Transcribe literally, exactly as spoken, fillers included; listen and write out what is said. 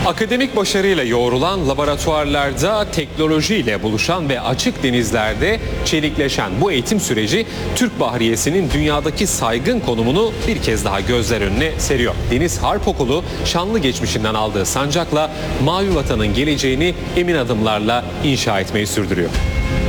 Akademik başarıyla yoğrulan laboratuvarlarda teknolojiyle buluşan ve açık denizlerde çelikleşen bu eğitim süreci Türk Bahriyesi'nin dünyadaki saygın konumunu bir kez daha gözler önüne seriyor. Deniz Harp Okulu şanlı geçmişinden aldığı sancakla Mavi Vatan'ın geleceğini emin adımlarla inşa etmeyi sürdürüyor.